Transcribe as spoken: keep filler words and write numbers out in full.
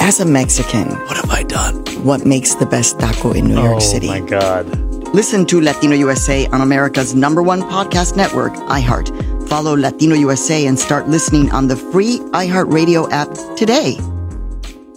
As a Mexican, What have I done? what makes the best taco in New York City? Oh my God. Listen to Latino U S A on America's number one podcast network, iHeart. Follow Latino U S A and start listening on the free iHeartRadio app today.